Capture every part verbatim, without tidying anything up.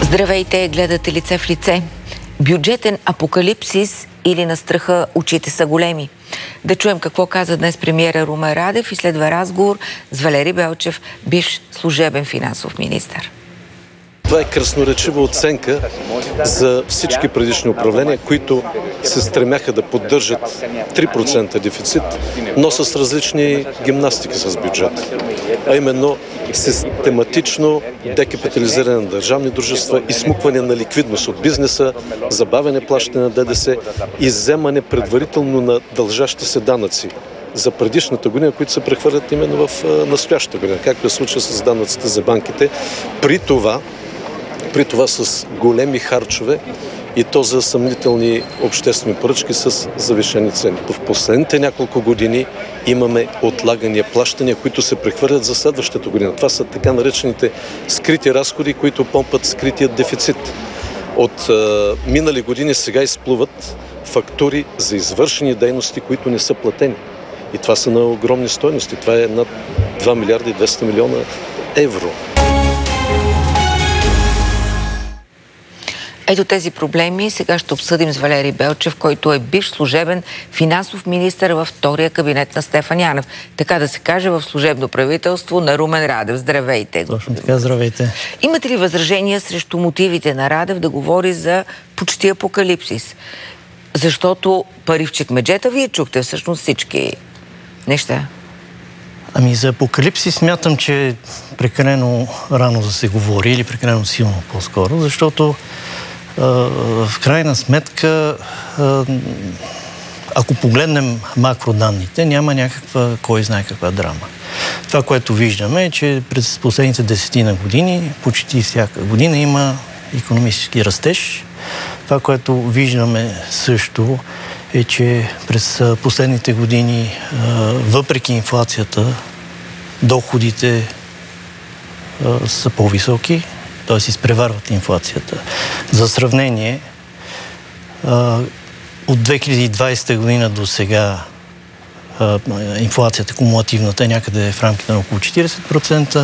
Здравейте, гледате Лице в лице. Бюджетен апокалипсис или на страха очите са големи? Да чуем какво каза днес премиера Румен Радев и следва разговор с Валери Белчев, бивш служебен финансов министър. Това е красноречива оценка за всички предишни управления, които се стремяха да поддържат три процента дефицит, но с различни гимнастики с бюджета. А именно систематично декапитализиране на държавни дружества, изсмукване на ликвидност от бизнеса, забавяне плащане на ДДС и вземане предварително на дължащи се данъци за предишната година, които се прехвърлят именно в настоящата година, както е случай с данъците за банките. При това При това с големи харчове и то за съмнителни обществени поръчки с завишени цени. В последните няколко години имаме отлагания плащания, които се прехвърлят за следващата година. Това са така наречените скрити разходи, които помпат скритият дефицит. От е, минали години сега изплуват фактури за извършени дейности, които не са платени. И това са на огромни стойности. Това е над два милиарда и двеста милиона евро. Ето тези проблеми сега ще обсъдим с Валери Белчев, който е бивш служебен финансов министър във втория кабинет на Стефан Янев. Така да се каже, в служебно правителство на Румен Радев. Здравейте. Точно така, здравейте. Имате ли възражения срещу мотивите на Радев да говори за почти апокалипсис? Защото пари в чекмеджета, вие чухте всъщност всички неща. Ами за апокалипсис смятам, че е прекалено рано да се говори или прекалено силно по-скоро, защото в крайна сметка, ако погледнем макроданните, няма някаква, кой знае каква драма. Това, което виждаме е, че през последните десетина години, почти всяка година има икономически растеж. Това, което виждаме също е, че през последните години, въпреки инфлацията, доходите са по-високи, т.е. изпреварват инфлацията. За сравнение, от две хиляди и двадесета година до сега инфлацията, кумулативната, е някъде в рамките на около четиридесет процента,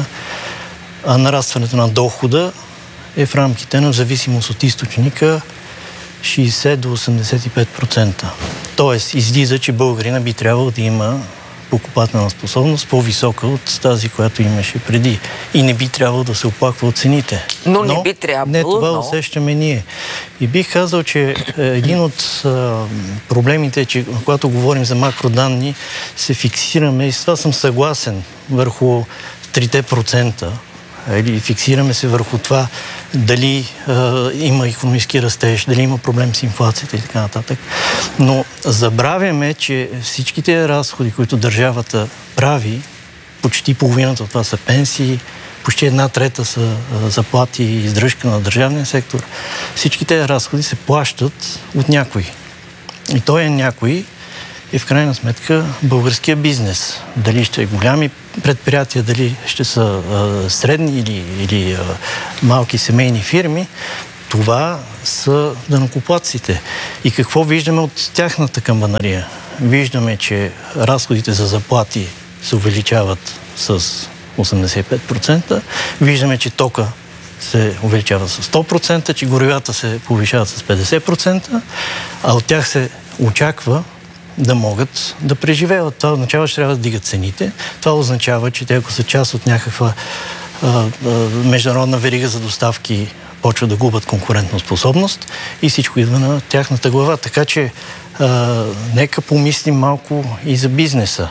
а нарастването на дохода е в рамките на, в зависимост от източника, шейсет до осемдесет и пет процента. Тоест, излиза, че българина би трябвало да има покупателна способност по-висока от тази, която имаше преди. И не би трябвало да се оплаква от цените. Но, но не би трябвало. Не, това но... усещаме ние. И бих казал, че един от а, проблемите е, че когато говорим за макроданни, се фиксираме, и с това съм съгласен, върху трите процента. Или фиксираме се върху това дали е, има икономически растеж, дали има проблем с инфлацията и така нататък. Но забравяме, че всичките разходи, които държавата прави, почти половината от това са пенсии, почти една трета са е, заплати и издръжка на държавния сектор. Всичките разходи се плащат от някой. И той е някой и в крайна сметка българския бизнес. Дали ще е голями предприятия, дали ще са а, средни или, или а, малки семейни фирми, това са данъкоплатците. И какво виждаме от тяхната камбанария? Виждаме, че разходите за заплати се увеличават с осемдесет и пет процента. Виждаме, че тока се увеличава с сто процента, че горивата се повишават с петдесет процента, а от тях се очаква да могат да преживеят. Това означава, че трябва да дигат цените. Това означава, че те, ако са част от някаква а, а, международна верига за доставки, почват да губят конкурентна способност и всичко идва на тяхната глава. Така че а, нека помислим малко и за бизнеса.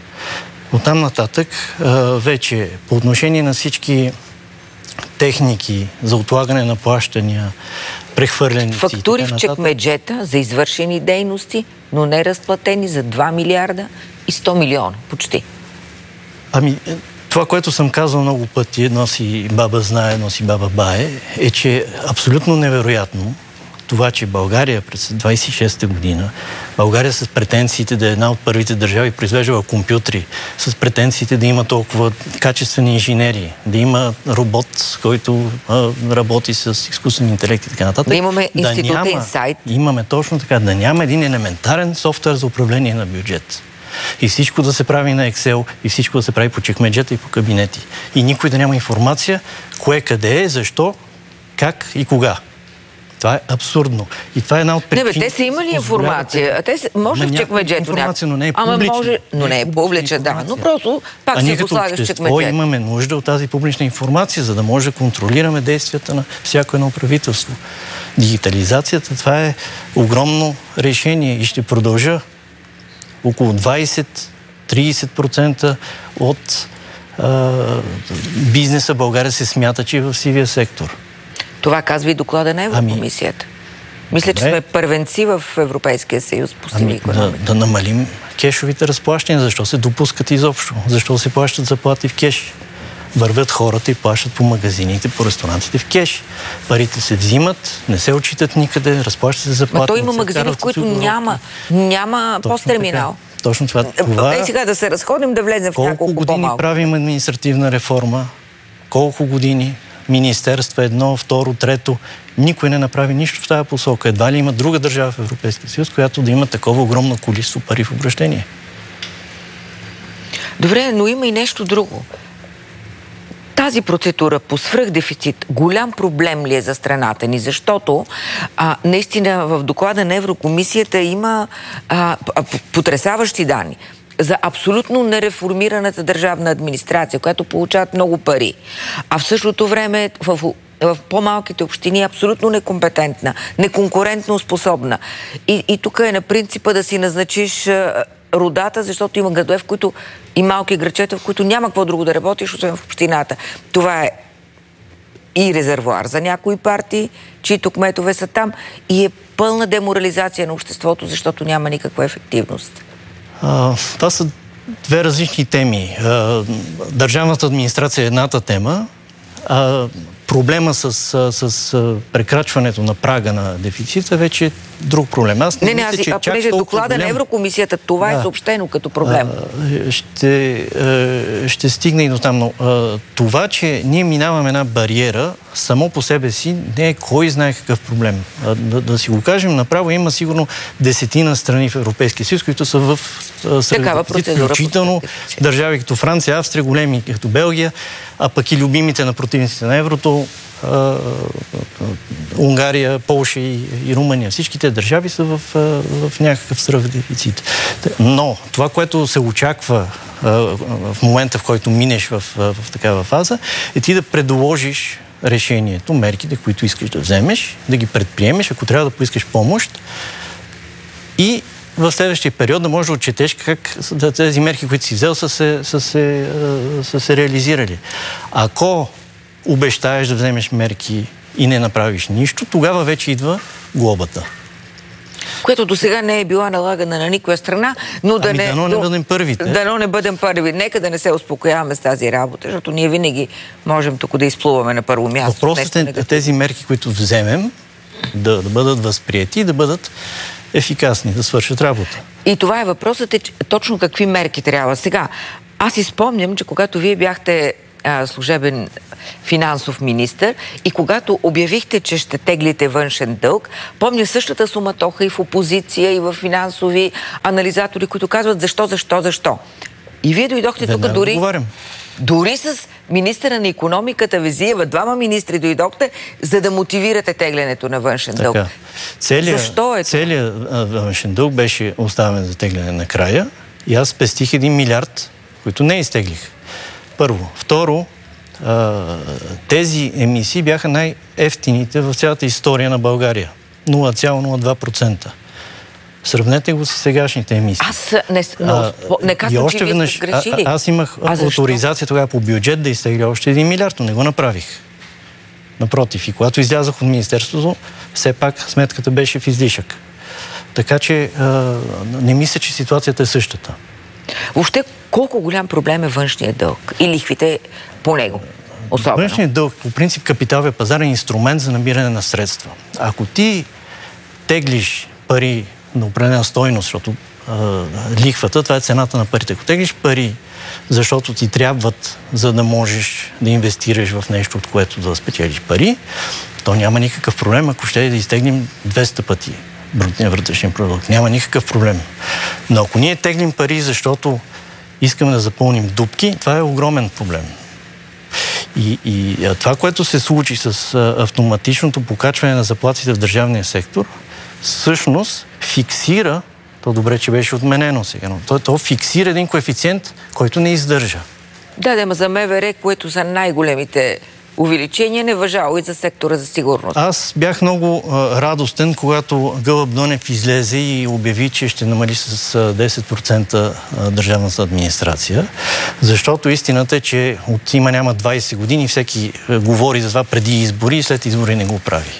Оттам нататък а, вече по отношение на всички техники за отлагане на плащания, прехвърляници. Фактури в чекмеджета за извършени дейности, но не разплатени за два милиарда и сто милиона. Почти. Ами, това, което съм казал много пъти, едно си баба знае, едно си баба бае, е, че абсолютно невероятно това, че България през двадесет и шеста година, България с претенциите да е една от първите държави, произвеждала компютри, с претенциите да има толкова качествени инженери, да има робот, който а, работи с изкуствен интелект и така нататък. Да имаме института да Инсайт. Имаме точно така, да няма един елементарен софтуер за управление на бюджет. И всичко да се прави на Excel, и всичко да се прави по чекмеджета и по кабинети. И никой да няма информация кое къде е, защо, как и кога. Това е абсурдно. И това е една от причините. Не бе, те са имали информация. Те са, може в чекмеджето информация, но не е Ама публична. може, но не е публична, да. Но просто пак а си ние го като слагаш в общество чекмеджето. имаме нужда от тази публична информация, за да може да контролираме действията на всяко едно правителство. Дигитализацията, това е огромно решение и ще продължа. Около двайсет до трийсет процента от а, бизнеса в България се смята, че е в сивия сектор. Това казва и доклада на Еврокомисията. Ами, Мисля, че сме първенци в Европейския съюз по сива ами, икономика. Да, да намалим кешовите разплащания. Защо се допускат изобщо? Защо се плащат заплати в кеш? Вървят хората и плащат по магазините, по ресторантите в кеш. Парите се взимат, не се отчитат никъде, разплащат се заплати. Ма то има магазини, в които няма, няма посттерминал. Точно това. това... Ей сега да се разходим, да влезем в няколко по-малко. Колко години правим административна реформа? Колко години? Министерства, едно, второ, трето. Никой не направи нищо в тази посока. Едва ли има друга държава в Европейския съюз, която да има такова огромно количество пари в обращение. Добре, но има и нещо друго. Тази процедура по свръхдефицит голям проблем ли е за страната ни? Защото а, наистина в доклада на Еврокомисията има а, потресаващи данни за абсолютно нереформираната държавна администрация, която получават много пари. А в същото време в, в по-малките общини е абсолютно некомпетентна, неконкурентно способна. И, и тук е на принципа да си назначиш а, родата, защото има градове, в които и малки грачета, в които няма какво друго да работиш, освен в общината. Това е и резервуар за някои партии, чието кметове са там, и е пълна деморализация на обществото, защото няма никаква ефективност. А, това са две различни теми. А, държавната администрация е едната тема, а проблема с, с, с прекрачването на прага на дефицита вече е друг проблем. Аз не, не, аз, че а понеже доклада голям... на Еврокомисията, това да, е съобщено като проблем. А, ще, ще стигне и до там. Но а, това, че ние минаваме една бариера, само по себе си не е кой знае какъв проблем. А, да, да си го кажем направо, има сигурно десетина страни в Европейския съюз, които са в такава процедура. Включително държави като Франция, Австрия, големи като Белгия, а пък и любимите на противниците на еврото, а, Унгария, Полша и, и Румъния. Всичките държави са в, в някакъв свръхдефицит. Но това, което се очаква а, в момента, в който минеш в, в, в такава фаза, е ти да предложиш решението, мерките, които искаш да вземеш, да ги предприемеш, ако трябва да поискаш помощ и в следващия период да можеш да отчетеш как тези мерки, които си взел, са се, са се, са се реализирали. Ако обещаеш да вземеш мерки и не направиш нищо, тогава вече идва глобата. Което до сега не е била налагана на никоя страна, но да ами не... дано не бъдем първите. Дано не бъдем първи. Нека да не се успокояваме с тази работа, защото ние винаги можем тук да изплуваме на първо място. Въпросът е тези мерки, които вземем, да, да бъдат възприети и да бъдат ефикасни, да свършат работа. И това е въпросът, е точно какви мерки трябва. Сега, аз си спомням, че когато вие бяхте а, служебен финансов министър и когато обявихте, че ще теглите външен дълг, помня същата суматоха и в опозиция, и в финансови анализатори, които казват защо, защо, защо. И вие дойдохте тук дори... Говорим. Дори с министъра на икономиката Везиева, двама министри дойдохте, за да мотивирате теглянето на външен дълг. Целият, Защо е целият външен дълг беше оставен за тегляне накрая и аз спестих един милиард, които не изтеглих. Първо. Второ, тези емисии бяха най-евтините в цялата история на България. нула цяло нула две процента. Сравнете го с сегашните емисии. Аз не, но, не казвам, че вие сте грешили. А, аз имах авторизация тогава по бюджет да изтегля още един милиард, но не го направих. Напротив, и когато излязох от Министерството, все пак сметката беше в излишък. Така че а, не мисля, че ситуацията е същата. Въобще, колко голям проблем е външният дълг и лихвите по него? Особено. Външният дълг, по принцип, капиталовия пазар е инструмент за набиране на средства. Ако ти теглиш пари на определена стойност, защото а, лихвата, това е цената на парите. Ако теглиш пари, защото ти трябват, за да можеш да инвестираш в нещо, от което да спечелиш пари, то няма никакъв проблем, ако ще да изтегнем двеста пъти брутния вътрешен продукт. Няма никакъв проблем. Но ако ние теглим пари, защото искаме да запълним дупки, това е огромен проблем. И, и това, което се случи с автоматичното покачване на заплатите в държавния сектор, всъщност фиксира, то добре, че беше отменено сега, но то, то фиксира един коефициент, който не издържа. Да, да, ма за МВР, които са най-големите увеличения, не важало и за сектора за сигурност. Аз бях много а, радостен, когато Гълъб Донев излезе и обяви, че ще намали с а, десет процента а, държавната администрация, защото истината е, че от има няма двайсет години всеки а, говори за това преди избори и след избори не го прави.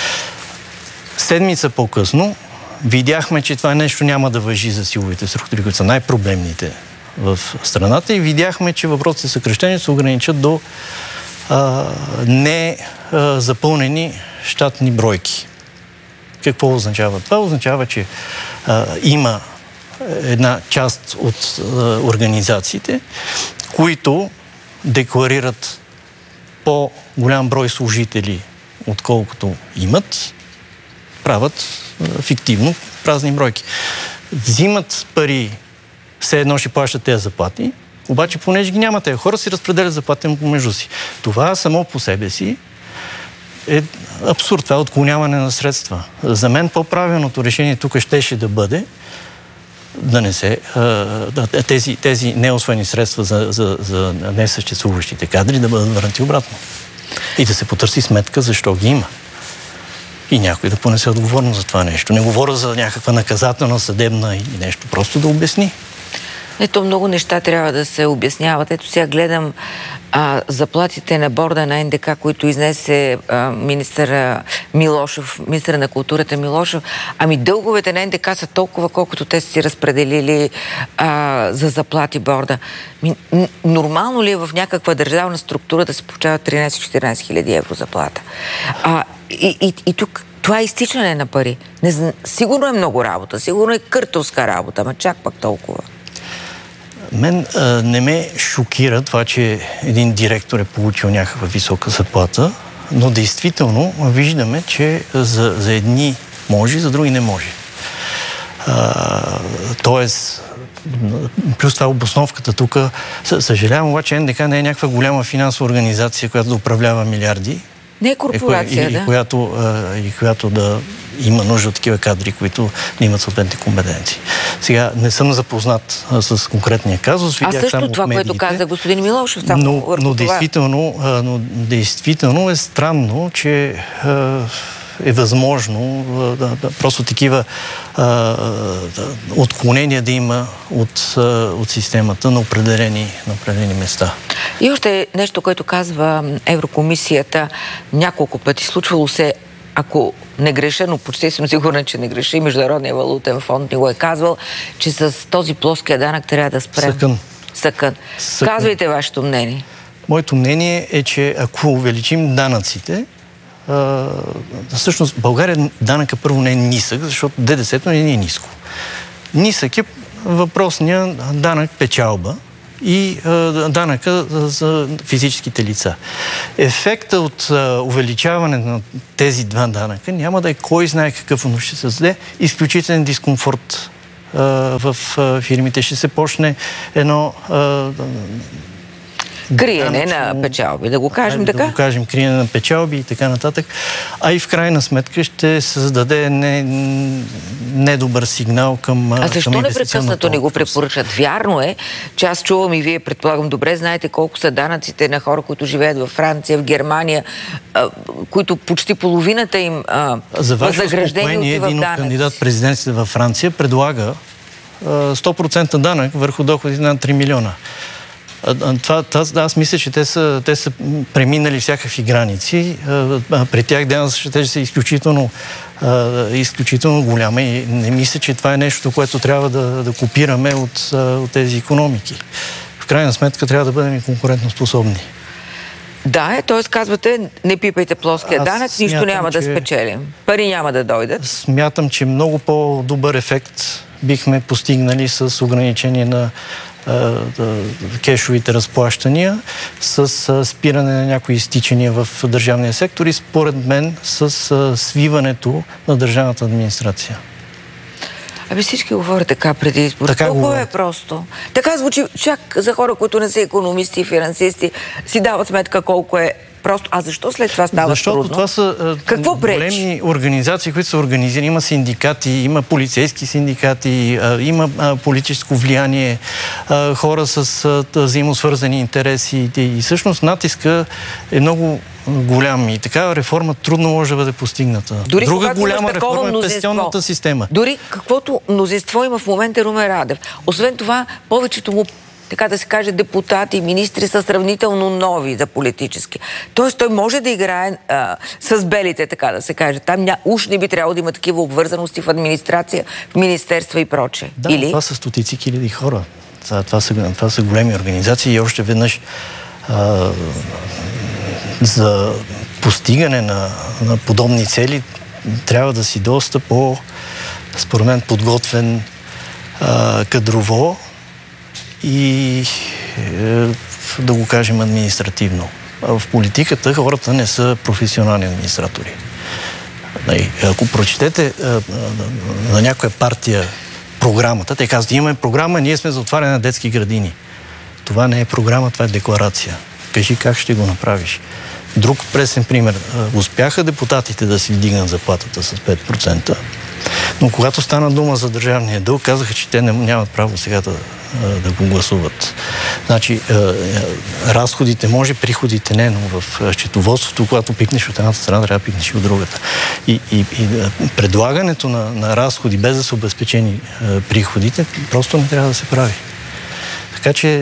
Седмица по-късно видяхме, че това нещо няма да важи за силовите структури, които са най-проблемните в страната, и видяхме, че въпросите съкращения се ограничат до а, не а, запълнени щатни бройки. Какво означава? Това означава, че а, има една част от а, организациите, които декларират по-голям брой служители, отколкото имат, правят а, фиктивно празни бройки. Взимат пари, все едно ще плащат тези заплати, обаче понеже ги няма тези хора, си разпределят заплатите помежду си. Това само по себе си е абсурд. Това е отклоняване на средства. За мен по-правилното решение тук щеше да бъде да не се а, тези, тези неусвоени средства за, за, за несъществуващите кадри да бъдат върнати обратно. И да се потърси сметка защо ги има. И някой да понесе отговорност за това нещо. Не говоря за някаква наказателна, съдебна или нещо. Просто да обясни. Ето, много неща трябва да се обясняват. Ето сега гледам а, заплатите на борда на Н Д К, които изнесе а, министър Милошев, министър на културата Милошев. Ами дълговете на Н Д К са толкова, колкото те са си разпределили а, за заплати борда. Ми, нормално ли е в някаква държавна структура да се получават тринайсет-четиринайсет хиляди евро заплата? А, и, и, и тук това е изтичане на пари. Не, сигурно е много работа, сигурно е къртовска работа, ама чак пак толкова. Мен а, не ме шокира това, че един директор е получил някаква висока заплата, но действително виждаме, че за, за едни може, за други не може. А, тоест, плюс това обосновката тук, съжалявам, обаче Н Д К не е някаква голяма финансова организация, която да управлява милиарди. Не е корпорация, и, да. И която, и която да има нужда от такива кадри, които не имат съответните компетенции. Сега не съм запознат а, с конкретния казус. А също това, което каза господин Милошев, там но, но, действително, а, но действително е странно, че а, е възможно да, да, просто такива а, да, отклонения да има от, а, от системата на определени, на определени места. И още нещо, което казва Еврокомисията няколко пъти. Случвало се, ако не греша, но почти съм сигурна, че не греши, Международния валутен фонд ни го е казвал, че с този плоския данък трябва да спрем. Съкън. Съкън. Съкън. Казвайте вашето мнение. Моето мнение е, че ако увеличим данъците, а, всъщност в България данъка първо не е нисък, защото Д Д С-то не е ниско. Нисък е въпросния данък печалба и а, данъка за физическите лица. Ефекта от а, увеличаване на тези два данъка няма да е кой знае какъв, но ще създаде изключителен дискомфорт а, в а, фирмите. Ще се почне едно а, криене на печалби, да го кажем да така? Да го кажем, криене на печалби и така нататък. А и в крайна сметка ще създаде не, недобър сигнал към А защо непрекъснато ни го препоръчат? Вярно е, че аз чувам и вие, предполагам, добре знаете колко са данъците на хора, които живеят във Франция, в Германия, които почти половината им възнаграждение отива в един данъци. Кандидат президентите във Франция предлага сто процента данък върху доходите на три милиона. Това, това, аз мисля, че те са, те са преминали всякакви граници. При тях данъците са изключително, изключително голяма и не мисля, че това е нещо, което трябва да, да копираме от, от тези икономики. В крайна сметка трябва да бъдем и конкурентно способни. Да, е, т.е. казвате, не пипайте плоския данък, нищо смятам, няма да че... спечелим. Пари няма да дойдат. Смятам, че много по-добър ефект бихме постигнали с ограничение на кешовите разплащания, с спиране на някои изтичания в държавния сектор и според мен с свиването на държавната администрация. Аби всички говорят така преди избор. Толкова е просто. Така звучи чак за хора, които не са икономисти и финансисти, си дават сметка колко е просто. А защо след това става Защото трудно? Това са Какво големи организации, които са организирани. Има синдикати, има полицейски синдикати, има политическо влияние, хора с взаимосвързани интереси. И всъщност натиска е много голям и такава реформа трудно може да бъде постигната. Дори Друга голяма реформа е пенсионната система. Дори каквото мнозинство има в момента Румен Радев. Освен това, повечето му, така да се каже, депутати и министри са сравнително нови за политически. Тоест той може да играе а, с белите, така да се каже. Там ня... уж не би трябвало да има такива обвързаности в администрация, в министерства и прочее. Да, Или? Това са стотици хиляди хора. Това, това, са, това са големи организации и още веднъж а, за постигане на, на подобни цели трябва да си доста по, според мен, подготвен а, кадрово и е, да го кажем административно. А в политиката хората не са професионални администратори. Ако прочетете а, а, на някоя партия програмата, те казват, имаме програма, ние сме за отваряне на детски градини. Това не е програма, това е декларация. Кажи как ще го направиш. Друг пресен пример. Успяха депутатите да си вдигнат заплатата с пет процента, но когато стана дума за държавния дълг, казаха, че те не, нямат право сега да, да го гласуват. Значи, разходите може, приходите не, но в счетоводството, когато пикнеш от едната страна, трябва да пикнеш от другата. И, и, и предлагането на, на разходи, без да са обезпечени приходите, просто не трябва да се прави. Така че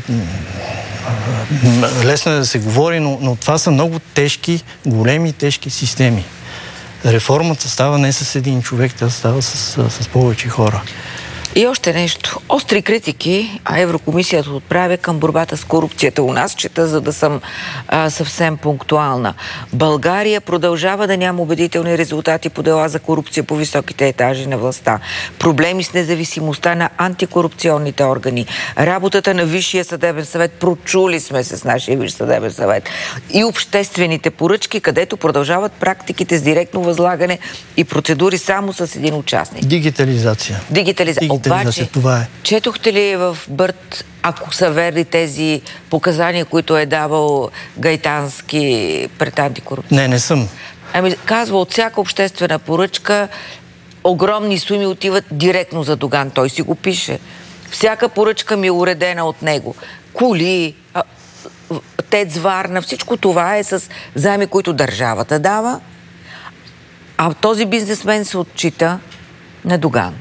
лесно е да се говори, но, но това са много тежки, големи тежки системи. Реформата става не с един човек, тя става с, с повече хора. И още нещо. Остри критики, а Еврокомисията отправя към борбата с корупцията у нас, чета, за да съм а, съвсем пунктуална. България продължава да няма убедителни резултати по дела за корупция по високите етажи на властта. Проблеми с независимостта на антикорупционните органи. Работата на Висшия съдебен съвет, прочули сме се с нашия Висш съдебен съвет. И обществените поръчки, където продължават практиките с директно възлагане и процедури само с един участник. Дигитализация. Дигитализация. Обаче, това е. Четохте ли в Бърт, ако са верни тези показания, които е давал Гайтански пред антикорупция? Не, не съм. Ами, казва, от всяка обществена поръчка огромни суми отиват директно за Доган. Той си го пише. Всяка поръчка ми е уредена от него. Коли, ТЕЦ Варна, всичко това е с заеми, които държавата дава, а този бизнесмен се отчита на Доган.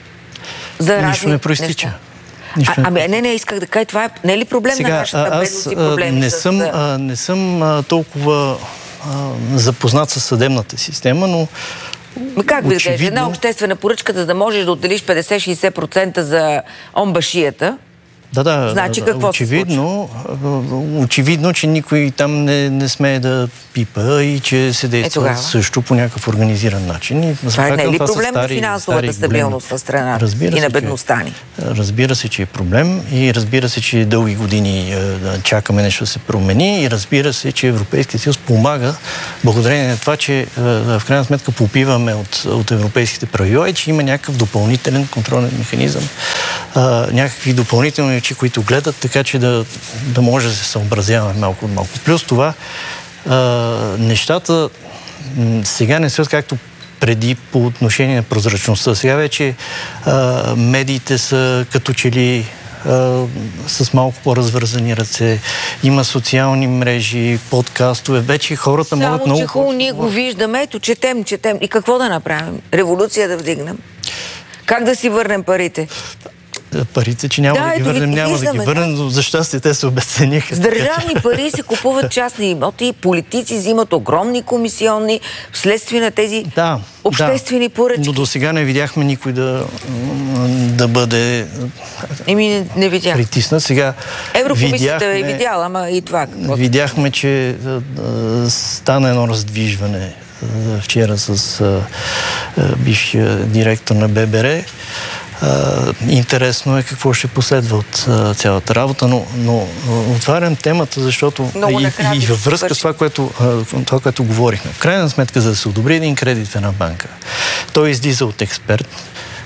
За Нищо не проистича. А, ами не, не, исках да кажа, това е, не е ли проблем Сега, на нашата бедност и проблеми не с... съм, а, не съм а, толкова а, запознат с съдебната система, но Ами как би очевидно... да една обществена поръчка, за да можеш да отделиш петдесет-шейсет процента за омбашията? Да, да, значи какво очевидно, очевидно, че никой там не, не смее да пипа и че се действа е, също по някакъв организиран начин. И, това не е ли проблем на финансовата стабилност на страната и на бедността ни? Разбира се, че е проблем и разбира се, че дълги години е, чакаме нещо да се промени и разбира се, че Европейския съюз помага благодарение на това, че е, в крайна сметка попиваме от, от европейските правила и че има някакъв допълнителен контролен механизъм, е, някакви допълнителни очи, които гледат, така че да, да може да се съобразяваме малко от малко. Плюс това, а, нещата сега не са както преди по отношение на прозрачността. Сега вече а, медиите са като че ли а, с малко по-развързани ръце. Има социални мрежи, подкастове. Вече хората Само, могат много... Само, че хубаво ние го виждаме. Ето, четем, четем. И какво да направим? Революция да вдигнем? Как да си върнем парите? Парите, че няма да, да ги върнем, няма виждаме, да ги върнем, но за щастие те се обесцениха. С държавни пари се купуват частни имоти, политици взимат огромни комисионни вследствие на тези да, обществени да, поръчки. Но до сега не видяхме никой да, да бъде Еми, не, не видях. притиснат. Сега Еврокомисията е видяла, ама и това. Какво? Видяхме, че а, а, стана едно раздвижване а, вчера с а, а, бившия директор на Б Б Р. Uh, интересно е какво ще последва от uh, цялата работа, но, но отварям темата, защото и, и във връзка с това което, uh, това, което говорихме. В крайна сметка, за да се одобри един кредит в една банка, той излиза от експерт,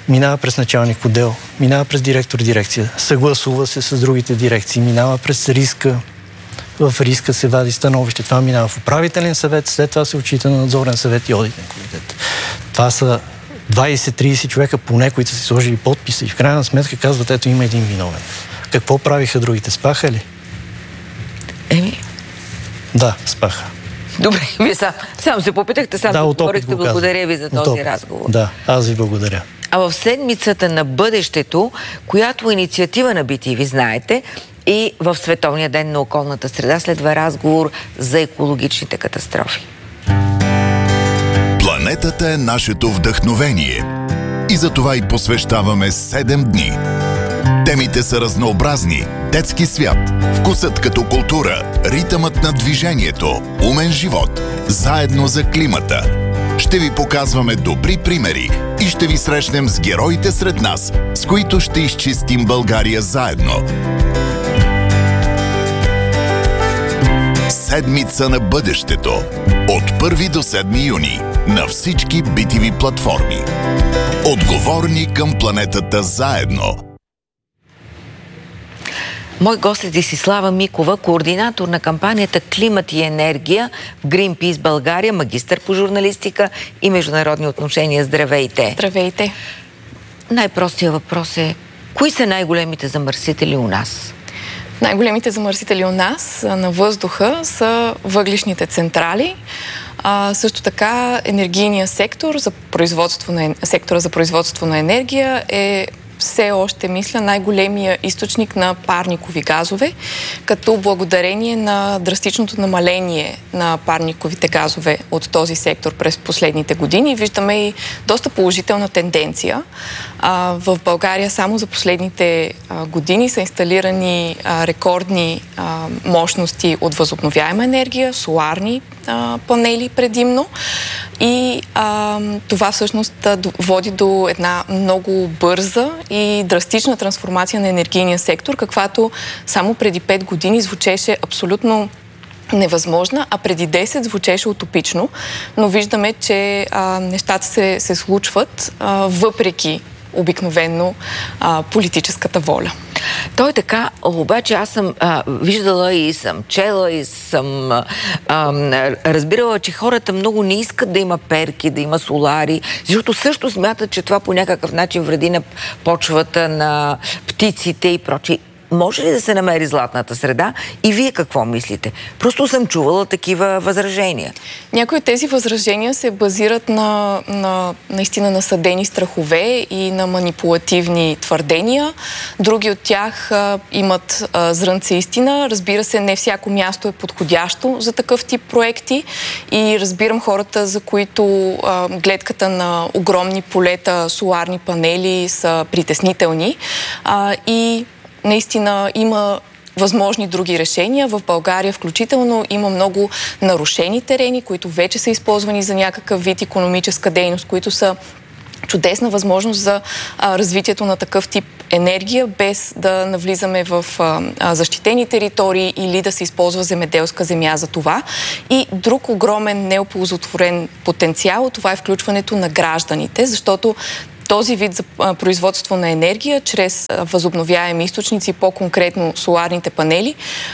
минава през началник отдел, минава през директор дирекция, съгласува се с другите дирекции, минава през риска, в риска се вади становище, това минава в управителен съвет, след това се отчита на надзорен съвет и одитен комитет. Това са двайсет-трийсет човека поне, които са си сложили подписа и в крайна сметка казват, ето има един виновен. Какво правиха другите? Спаха ли? Еми? Да, спаха. Добре, вие сам, сам се попитахте, сам да, се говорихте. Благодаря ви за този разговор. Да, аз ви благодаря. А в седмицата на бъдещето, която инициатива на би ти ви знаете, и в Световния ден на околната среда следва разговор за екологичните катастрофи. Планетата е нашето вдъхновение. И за това и посвещаваме седем дни. Темите са разнообразни. Детски свят, вкусът като култура, ритъмът на движението, умен живот, заедно за климата. Ще ви показваме добри примери и ще ви срещнем с героите сред нас, с които ще изчистим България заедно. Седмица на бъдещето. От първи до седми юни на всички би ти ви платформи. Отговорни към планетата заедно. Мой гост е Десислава Микова, координатор на кампанията Климат и енергия в Greenpeace България, магистър по журналистика и международни отношения. Здравейте! Здравейте! Най-простият въпрос е, кои са най-големите замърсители у нас? Най-големите замърсители у нас на въздуха са въглищните централи, а, също така енергийния сектор за производство на, сектора за производство на енергия е все още, мисля, най-големия източник на парникови газове, като благодарение на драстичното намаление на парниковите газове от този сектор през последните години виждаме и доста положителна тенденция. А, в България само за последните а, години са инсталирани а, рекордни а, мощности от възобновяема енергия, соларни а, панели предимно. И а, това всъщност води до една много бърза и драстична трансформация на енергийния сектор, каквато само преди пет години звучеше абсолютно невъзможна, а преди десет звучеше утопично. Но виждаме, че а, нещата се, се случват а, въпреки обикновено а, политическата воля. Той е така, обаче аз съм а, виждала и съм чела и съм а, а, разбирала, че хората много не искат да има перки, да има солари, защото също смятат, че това по някакъв начин вреди на почвата, на птиците и прочие. Може ли да се намери златната среда? И вие какво мислите? Просто съм чувала такива възражения. Някои от тези възражения се базират на, на наистина насъдени страхове и на манипулативни твърдения. Други от тях а, имат а, зрънце истина. Разбира се, не всяко място е подходящо за такъв тип проекти и разбирам хората, за които а, гледката на огромни полета соларни панели са притеснителни а, и наистина има възможни други решения. В България включително има много нарушени терени, които вече са използвани за някакъв вид икономическа дейност, които са чудесна възможност за а, развитието на такъв тип енергия, без да навлизаме в а, а, защитени територии или да се използва земеделска земя за това. И друг огромен неоползотворен потенциал, това е включването на гражданите, защото този вид за производство на енергия чрез възобновяеми източници, по-конкретно соларните панели,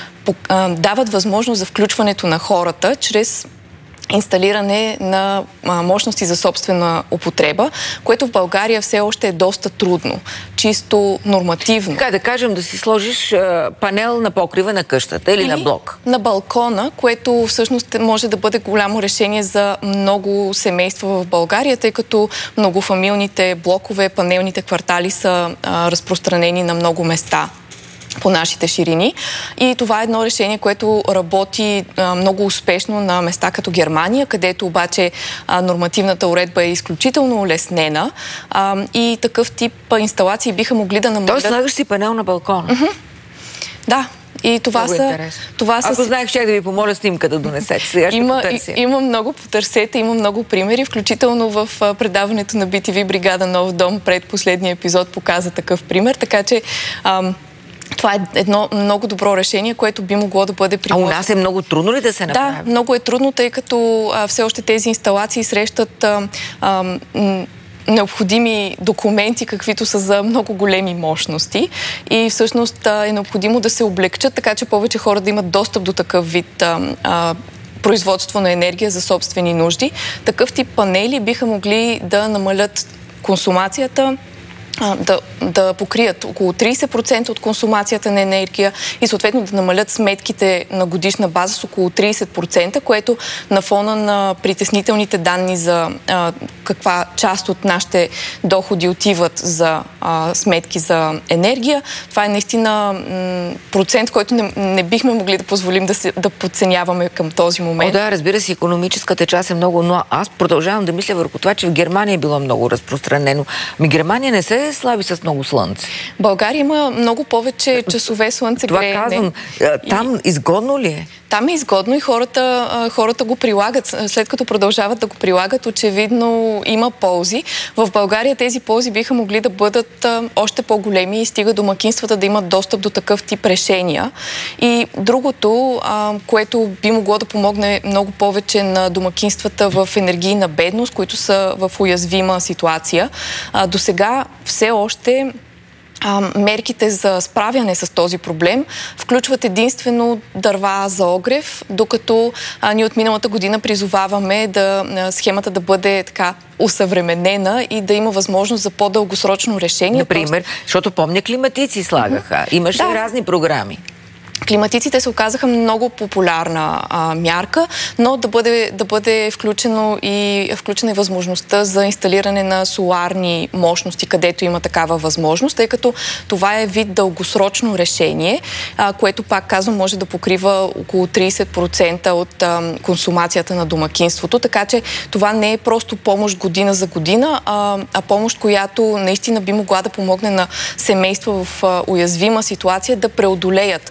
дават възможност за включването на хората чрез инсталиране на мощности за собствена употреба, което в България все още е доста трудно, чисто нормативно. Така да кажем, да си сложиш а, панел на покрива на къщата или, или на блок. На балкона, което всъщност може да бъде голямо решение за много семейства в България, тъй като многофамилните блокове, панелните квартали са а, разпространени на много места по нашите ширини. И това е едно решение, което работи а, много успешно на места като Германия, където обаче а, нормативната уредба е изключително улеснена а, и такъв тип а, инсталации биха могли да намалят... Тоест слагаш си панел на балкона? Mm-hmm. Да. И това много са... Това Ако са... знаех, ще да ви помоля снимка да донесете. Сега ще има, потърся. Има много потърсете, има много примери, включително в а, предаването на би ти ви Бригада Нов дом пред последния епизод показа такъв пример, така че ам, това е едно много добро решение, което би могло да бъде приложено. А у нас е много трудно ли да се направи? Да, много е трудно, тъй като а, все още тези инсталации срещат а, а, м, необходими документи, каквито са за много големи мощности и всъщност е необходимо да се облегчат, така че повече хора да имат достъп до такъв вид а, а, производство на енергия за собствени нужди. Такъв тип панели биха могли да намалят консумацията, Да, да покрият около трийсет процента от консумацията на енергия и съответно да намалят сметките на годишна база с около трийсет процента, което на фона на притеснителните данни за а, каква част от нашите доходи отиват за а, сметки за енергия. Това е наистина м, процент, който не, не бихме могли да позволим да, се, да подценяваме към този момент. О, да, разбира се, икономическата част е много, но аз продължавам да мисля върху това, че в Германия е било много разпространено. Ми Германия не се слаби с много слънце. България има много повече часове слънце Това греене. казвам. Там и... изгодно ли е? Там е изгодно и хората, хората го прилагат. След като продължават да го прилагат, очевидно има ползи. В България тези ползи биха могли да бъдат още по-големи и стига домакинствата да имат достъп до такъв тип решения. И другото, което би могло да помогне много повече на домакинствата в енергийна бедност, които са в уязвима ситуация. До сега все още мерките за справяне с този проблем включват единствено дърва за огрев, докато а, ние от миналата година призоваваме да, а, схемата да бъде така усъвременена и да има възможност за по-дългосрочно решение. Например, защото помня климатици слагаха. Имаше да. разни програми. Климатиците се оказаха много популярна а, мярка, но да бъде, да бъде включено и, включена и възможността за инсталиране на соларни мощности, където има такава възможност, тъй като това е вид дългосрочно решение, а, което, пак казвам, може да покрива около трийсет процента от а, консумацията на домакинството, така че това не е просто помощ година за година, а, а помощ, която наистина би могла да помогне на семейства в а, уязвима ситуация да преодолеят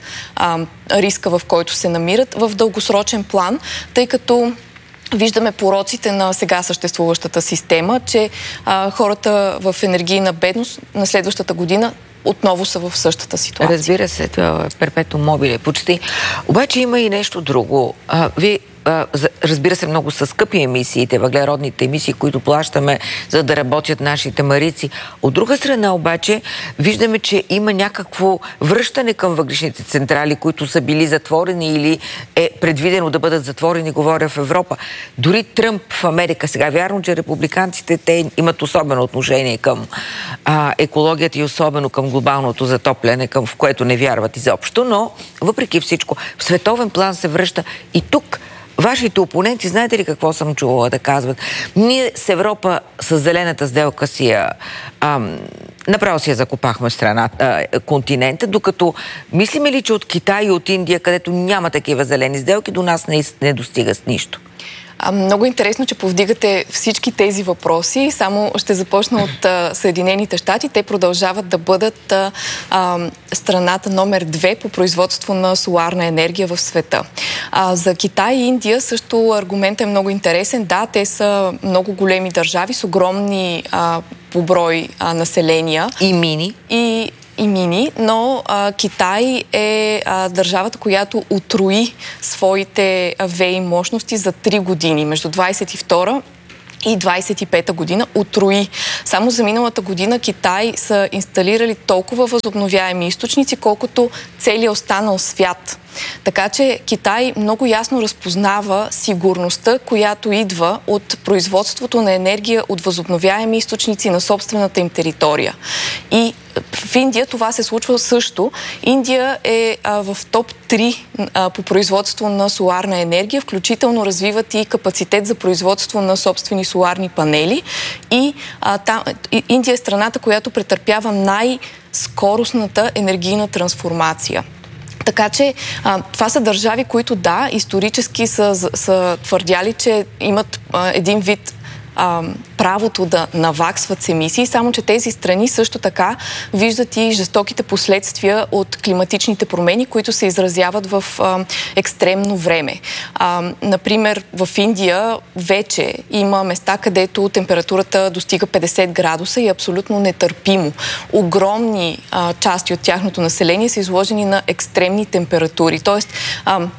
риска, в който се намират в дългосрочен план, тъй като виждаме пороците на сега съществуващата система, че а, хората в енергийна бедност на следващата година отново са в същата ситуация. Разбира се, това е перпетум мобиле почти. Обаче има и нещо друго. А, вие разбира се, много са скъпи емисиите, въглеродните емисии, които плащаме, за да работят нашите марици. От друга страна обаче, виждаме, че има някакво връщане към въглищните централи, които са били затворени или е предвидено да бъдат затворени, говоря в Европа. Дори Тръмп в Америка, сега вярно, че републиканците те имат особено отношение към а, екологията и особено към глобалното затопляне, към в което не вярват изобщо, но въпреки всичко, в световен план се връща и тук. Вашите опоненти, знаете ли какво съм чувала да казват? Ние с Европа с зелената сделка си я, ам, направо си я закопахме страната, а, континента, докато мислиме ли, че от Китай и от Индия, където няма такива зелени сделки, до нас не, не достига с нищо? А, много интересно, че повдигате всички тези въпроси. Само ще започна от а, Съединените щати. Те продължават да бъдат а, а, страната номер две по производство на соларна енергия в света. А, за Китай и Индия също аргументът е много интересен. Да, те са много големи държави с огромни а, по брой а, населения. И мини. И и мини, но а, Китай е а, държавата, която утрои своите ВЕИ мощности за три години. Между двайсет и втора и двайсет и пета година утрои. Само за миналата година Китай са инсталирали толкова възобновяеми източници, колкото целият останал свят. Така че Китай много ясно разпознава сигурността, която идва от производството на енергия от възобновяеми източници на собствената им територия. И в Индия това се случва също. Индия е а, в топ три а, по производство на соларна енергия, включително развиват и капацитет за производство на собствени соларни панели. И а, там, Индия е страната, която претърпява най-скоростната енергийна трансформация. Така че а, това са държави, които да, исторически са, са твърдяли, че имат а, един вид а, правото да наваксват с емисии, само че тези страни също така виждат и жестоките последствия от климатичните промени, които се изразяват в а, екстремно време. А, например, в Индия вече има места, където температурата достига петдесет градуса и е абсолютно нетърпимо. Огромни а, части от тяхното население са изложени на екстремни температури. Тоест, а,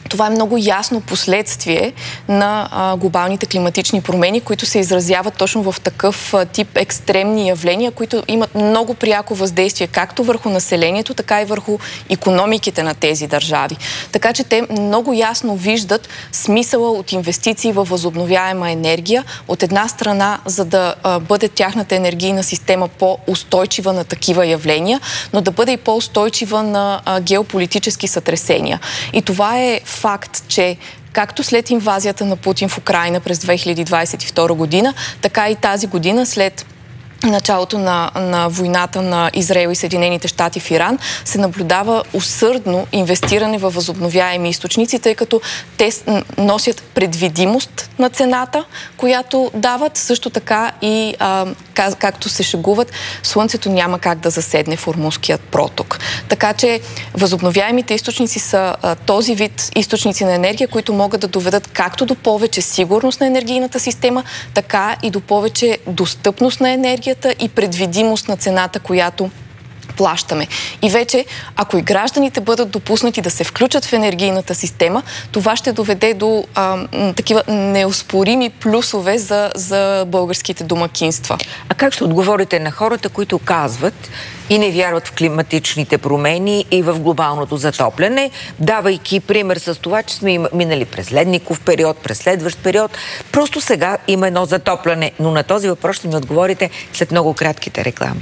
това е много ясно последствие на а, глобалните климатични промени, които се изразяват точно в такъв а, тип екстремни явления, които имат много пряко въздействие както върху населението, така и върху икономиките на тези държави. Така че те много ясно виждат смисъла от инвестиции във възобновяема енергия. От една страна, за да а, бъде тяхната енергийна система по-устойчива на такива явления, но да бъде и по-устойчива на а, геополитически сътресения. И това е факт, че както след инвазията на Путин в Украйна през две хиляди двадесет и втора година, така и тази година след началото на, на войната на Израел и Съединените щати в Иран, се наблюдава усърдно инвестиране във възобновяеми източници, тъй като те носят предвидимост на цената, която дават. Също така и, а, как, както се шегуват, слънцето няма как да заседне в Ормузският проток. Така че възобновяемите източници са а, този вид източници на енергия, които могат да доведат както до повече сигурност на енергийната система, така и до повече достъпност на енергия и предвидимост на цената, която плащаме. И вече, ако и гражданите бъдат допуснати да се включат в енергийната система, това ще доведе до а, такива неоспорими плюсове за, за българските домакинства. А как ще отговорите на хората, които казват и не вярват в климатичните промени и в глобалното затопляне, давайки пример с това, че сме минали през ледников период, през следващ период. Просто сега има едно затопляне, но на този въпрос ще ми отговорите след много кратките реклами.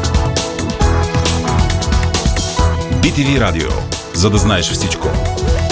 би ти ви Радио, за да знаеш всичко.